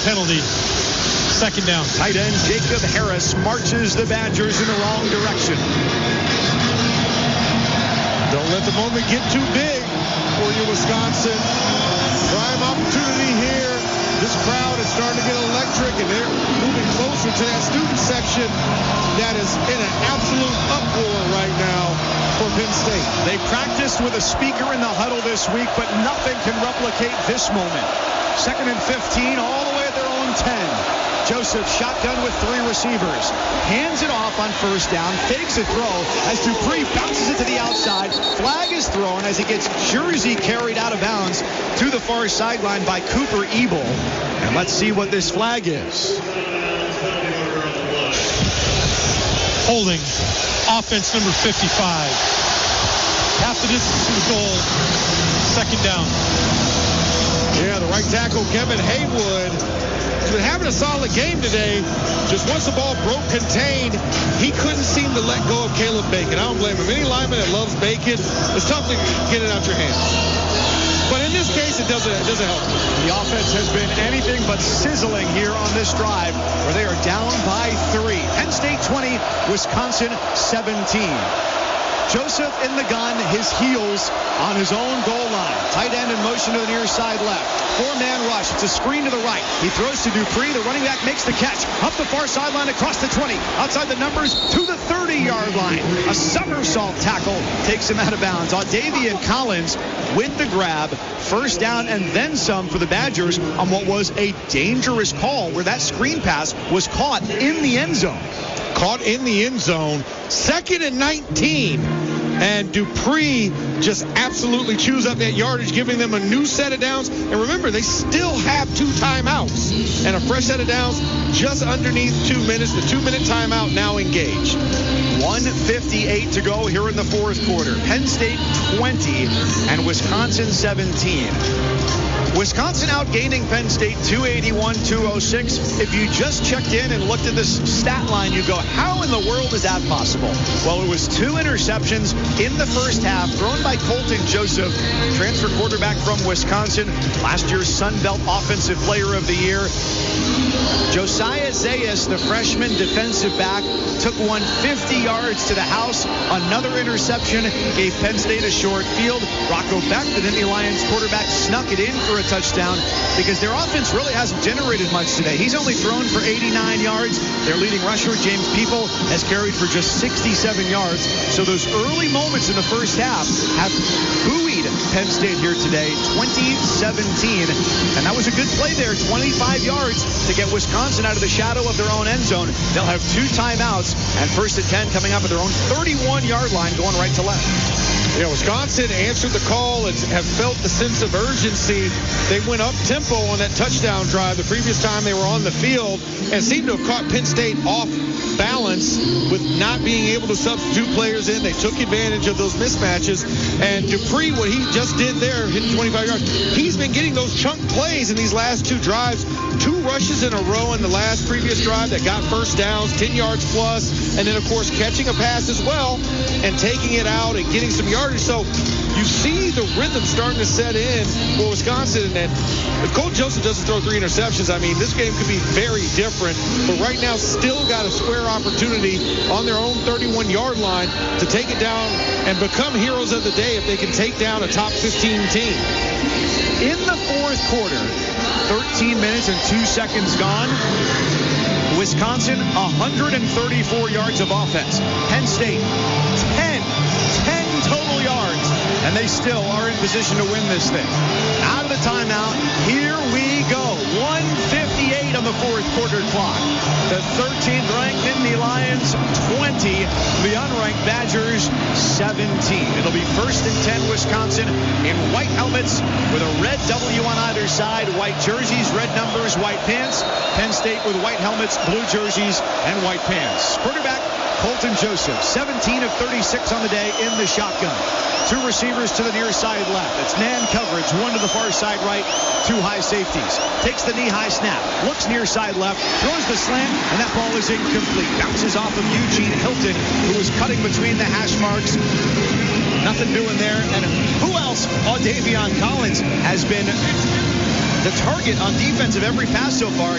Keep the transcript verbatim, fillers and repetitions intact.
penalty. Second down. Tight end Jacob Harris marches the Badgers in the wrong direction. Don't let the moment get too big for you, Wisconsin. Prime opportunity here. This crowd is starting to get electric, and they're moving closer to that student section that is in an absolute uproar right now for Penn State. They practiced with a speaker in the huddle this week, but nothing can replicate this moment. Second and fifteen, all the way at their own ten. Joseph shotgun with three receivers. Hands it off on first down. Fakes a throw as Dupree bounces it to the outside. Flag is thrown as he gets jersey carried out of bounds to the far sideline by Cooper Ebel. And let's see what this flag is. Holding. Offense number fifty-five. Half the distance to the goal. Second down. Yeah, the right tackle, Kevin Haywood, has been having a solid game today. Just once the ball broke contained, he couldn't seem to let go of Caleb Bacon. I don't blame him. Any lineman that loves Bacon, it's tough to get it out your hands. But in this case, it doesn't, it doesn't help. The offense has been anything but sizzling here on this drive where they are down by three. Penn State twenty, Wisconsin seventeen. Joseph in the gun, his heels on his own goal line. Tight end in motion to the near side left. Four-man rush. It's a screen to the right. He throws to Dupree. The running back makes the catch. Up the far sideline across the twenty. Outside the numbers to the thirty-yard line. A somersault tackle takes him out of bounds. Audavian Collins with the grab. First down and then some for the Badgers on what was a dangerous call where that screen pass was caught in the end zone. Caught in the end zone. Second and nineteen. And Dupree just absolutely chews up that yardage, giving them a new set of downs. And remember, they still have two timeouts and a fresh set of downs just underneath two minutes. The two-minute timeout now engaged. one fifty-eight to go here in the fourth quarter. Penn State twenty and Wisconsin seventeen. Wisconsin outgaining Penn State two eighty-one to two oh six. If you just checked in and looked at this stat line, you go, how in the world is that possible? Well, it was two interceptions in the first half thrown by Colton Joseph, transfer quarterback from Wisconsin, last year's Sun Belt Offensive Player of the Year. Josiah Zayas, the freshman defensive back, took one fifty yards to the house. Another interception gave Penn State a short field. Rocco Beck, the Nittany Lions quarterback, snuck it in for a touchdown because their offense really hasn't generated much today. He's only thrown for eighty-nine yards. Their leading rusher, James People, has carried for just sixty-seven yards. So those early moments in the first half have buoyed Penn State here today, twenty seventeen. And that was a good play there, twenty-five yards to get Wisconsin out of the shadow of their own end zone. They'll have two timeouts and first and ten coming up at their own thirty-one-yard line going right to left. Yeah, Wisconsin answered the call and have felt the sense of urgency. They went up tempo on that touchdown drive the previous time they were on the field and seemed to have caught Penn State off balance with not being able to substitute players in. They took advantage of those mismatches. And Dupree, what he just did there, hitting twenty-five yards, he's been getting those chunk plays in these last two drives. Two rushes in a row in the last previous drive that got first downs, ten yards plus, and then, of course, catching a pass as well and taking it out and getting some yardage. So you see the rhythm starting to set in for Wisconsin. And if Colton Joseph doesn't throw three interceptions, I mean, this game could be very different. But right now, still got a square opportunity on their own thirty-one-yard line to take it down and become heroes of the day if they can take down a top fifteen team. In the fourth quarter, thirteen minutes and two seconds gone. Wisconsin, one hundred thirty-four yards of offense. Penn State, ten, ten total yards. And they still are in position to win this thing. Out of the timeout, here we go. one fifty-eight on the fourth quarter clock. The thirteenth ranked Nittany Lions, twenty. The unranked Badgers, seventeen. It'll be first and ten Wisconsin in white helmets with a red W on either side. White jerseys, red numbers, white pants. Penn State with white helmets, blue jerseys, and white pants. Quarterback Colton Joseph, seventeen of thirty-six on the day in the shotgun. Two receivers to the near side left. It's man coverage. One to the far side right. Two high safeties. Takes the knee-high snap. Looks near side left. Throws the slant, and that ball is incomplete. Bounces off of Eugene Hilton, who was cutting between the hash marks. Nothing doing there. And who else? Audavian Collins has been the target on defense of every pass so far.